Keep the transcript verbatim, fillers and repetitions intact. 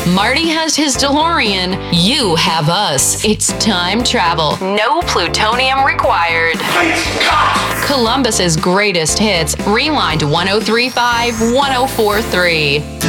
Marty has his DeLorean. You have us. It's time travel. No plutonium required. Columbus's greatest hits. Rewind one oh three point five, one oh four point three.